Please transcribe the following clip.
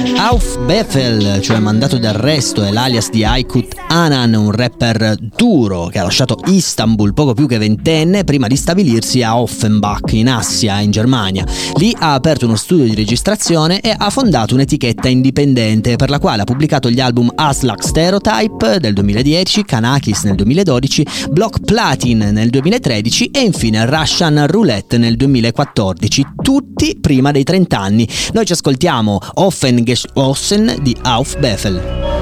Auf Befel, cioè mandato d'arresto, è l'alias di Aykut Anan, un rapper duro che ha lasciato Istanbul poco più che ventenne prima di stabilirsi a Offenbach in Assia, in Germania. Lì ha aperto uno studio di registrazione e ha fondato un'etichetta indipendente per la quale ha pubblicato gli album Aslak Stereotype del 2010, Kanakis nel 2012, Block Platin nel 2013 e infine Russian Roulette nel 2014, tutti prima dei 30 anni. Noi ci ascoltiamo Offengeschlossen di Auf Befel.